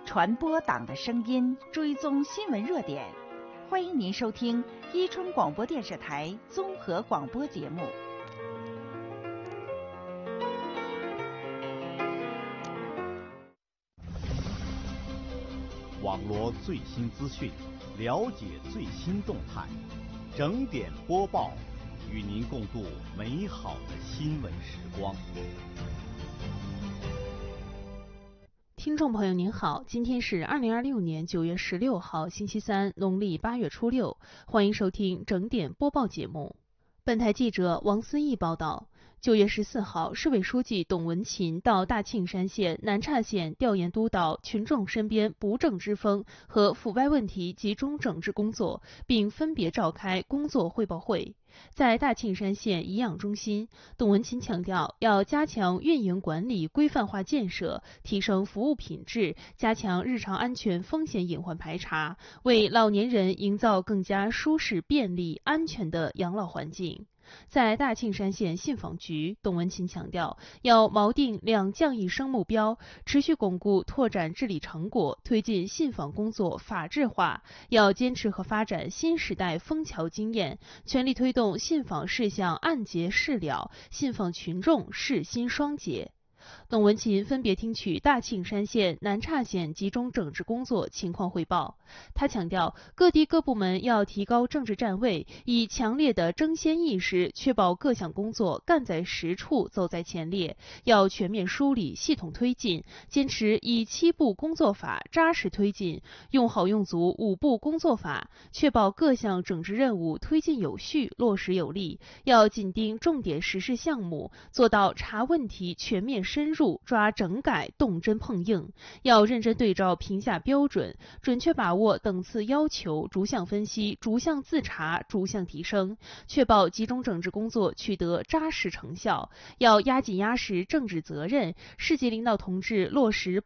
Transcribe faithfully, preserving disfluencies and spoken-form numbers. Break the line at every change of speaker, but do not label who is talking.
传播党的声音，追踪新闻热点。欢迎您收听伊春广播电视台综合广播节目。
网罗最新资讯，了解最新动态，整点播报，与您共度美好的新闻时光。
听众朋友您好，今天是二零二六年九月十六号星期三，农历八月初六，欢迎收听整点播报节目。本台记者王思义报道，九月十四号，市委书记董文勤到大庆山县南岔县调研督导群众身边不正之风和腐败问题集中整治工作，并分别召开工作汇报会。在大庆山县颐养中心，董文勤强调，要加强运营管理规范化建设，提升服务品质，加强日常安全风险隐患排查，为老年人营造更加舒适、便利、安全的养老环境。在大庆山县信访局，董文勤强调，要锚定两降一升目标，持续巩固拓展治理成果，推进信访工作法治化，要坚持和发展新时代枫桥经验，全力推动信访事项按揭事了，信访群众事心双结。董文勤分别听取大庆山县、南岔县集中整治工作情况汇报。他强调，各地各部门要提高政治站位，以强烈的争先意识，确保各项工作干在实处、走在前列。要全面梳理、系统推进，坚持以七步工作法扎实推进，用好用足五步工作法，确保各项整治任务推进有序、落实有力。要紧盯重点实施项目，做到查问题全面深入，抓整改动真碰硬。要认真对照评价标准，准确把握等次要求，逐项分析，逐项自查，逐项提升，确保集中整治工作取得扎实成效。要压紧压实政治责任，市级领导同志落实